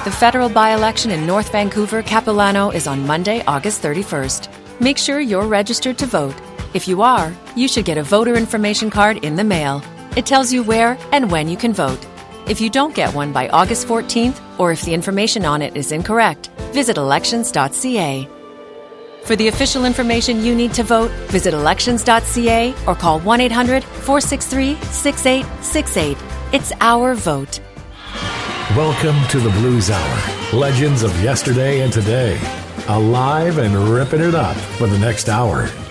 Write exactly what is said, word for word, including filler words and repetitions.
The federal by-election in North Vancouver, Capilano is on Monday, August thirty-first. Make sure you're registered to vote. If you are, you should get a voter information card in the mail. It tells you where and when you can vote. If you don't get one by August fourteenth, or if the information on it is incorrect, visit elections dot c a. For the official information you need to vote, visit elections dot c a or call one eight hundred, four six three, six eight six eight. It's our vote. Welcome to the Blues Hour. Legends of yesterday and today. Alive and ripping it up for the next hour.